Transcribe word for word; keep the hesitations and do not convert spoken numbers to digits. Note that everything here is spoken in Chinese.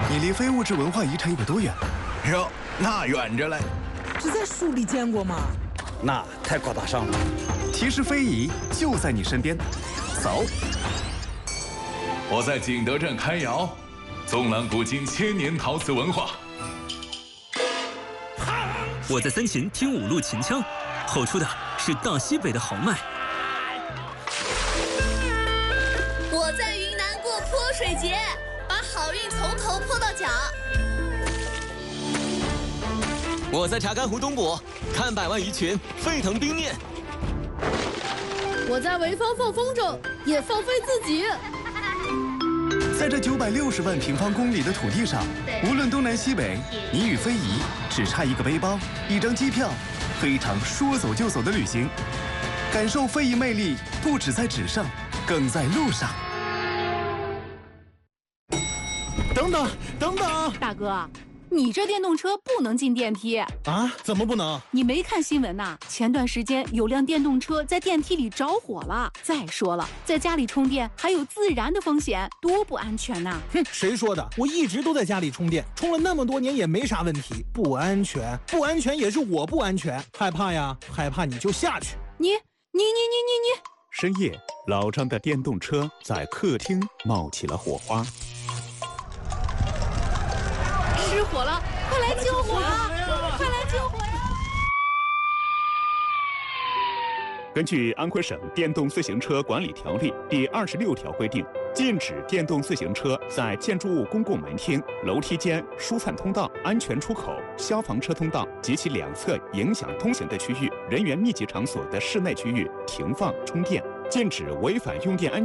你离非物质文化遗产有多远？ 哟，那远着嘞。 只在书里见过吗？ 那太高大上了。 其实非遗就在你身边，走。 我在景德镇开窑，纵览古今千年陶瓷文化。 我在三秦听五路秦腔，吼出的是大西北的豪迈。 我在云南过泼水节，把好运从头泼到脚。 我在查干湖东部看百万鱼群沸腾冰面。 我在潍坊放风筝，也放飞自己。 在这九百六十万平方公里的土地上，无论东南西北，你与非遗只差一个背包、一张机票，非常说走就走的旅行。感受非遗魅力，不只在纸上，更在路上。 等等等等， 大哥，你这电动车不能进电梯啊？怎么不能？ 你没看新闻呐？前段时间有辆电动车在电梯里着火了。再说了，在家里充电还有自燃的风险，多不安全呐！ 哼，谁说的？我一直都在家里充电，充了那么多年也没啥问题。不安全，不安全也是我不安全，害怕呀，害怕你就下去。 你你你你你你！ 深夜，老张的电动车在客厅冒起了火花。 失火了，快来救火啊！快来救火呀！ 根据安徽省电动自行车管理条例第二十六条规定，禁止电动自行车在建筑物公共门厅、楼梯间、疏散通道、安全出口、消防车通道及其两侧影响通行的区域、人员密集场所的室内区域停放充电，禁止违反用电安